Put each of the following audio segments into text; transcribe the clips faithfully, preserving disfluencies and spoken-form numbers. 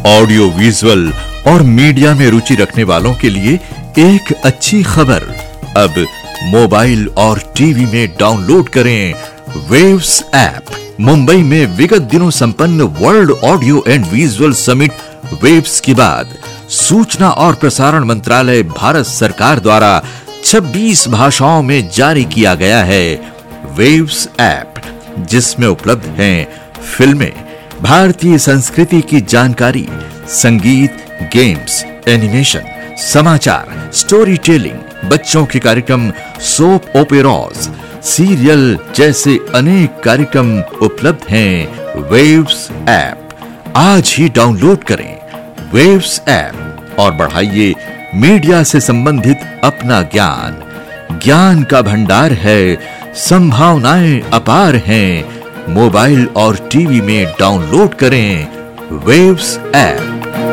Audio visual और media में रुचि रखने वालों के लिए एक अच्छी खबर। अब मोबाइल और टीवी में डाउनलोड करें वेव्स ऐप। मुंबई में विगत दिनों संपन्न world audio and visual summit waves के बाद सूचना और प्रसारण मंत्रालय भारत सरकार द्वारा छब्बीस भाषाओं में जारी किया गया है वेव्स ऐप, जिसमें उपलब्ध हैं फिल्में, भारतीय संस्कृति की जानकारी, संगीत, गेम्स, एनिमेशन, समाचार, स्टोरी टेलिंग, बच्चों के कार्यक्रम, सोप ओपेराज, सीरियल जैसे अनेक कार्यक्रम उपलब्ध हैं वेव्स ऐप। आज ही डाउनलोड करें वेव्स ऐप और बढ़ाइए मीडिया से संबंधित अपना ज्ञान। ज्ञान का भंडार है, संभावनाएं अपार हैं। मोबाइल और टीवी में डाउनलोड करें वेव्स ऐप।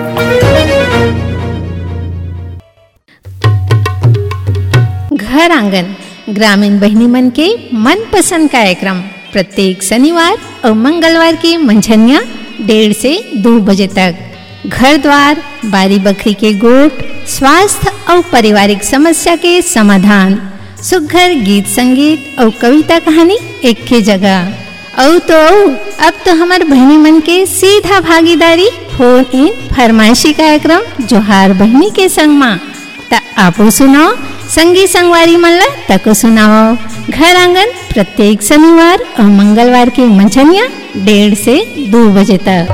घर आंगन ग्रामीण बहनी मन के मनपसंद कार्यक्रम प्रत्येक शनिवार और मंगलवार के मंझनिया डेढ़ से दो बजे तक। घर द्वार, बारी बकरी के गोट, स्वास्थ्य और पारिवारिक समस्या के समाधान, सुघर गीत संगीत और कविता कहानी एक के जगह। औ तो औ, अब तो हमार बहनी मन के सीधा भागीदारी फोन इन फरमाइशी कार्यक्रम जोहार बहनी के संग मा। ता आपो सुनाओ, संगी संगवारी मन ला तको सुनाओ। घर आंगन प्रत्येक शनिवार और मंगलवार के मंझनिया डेढ़ से दो बजे तक।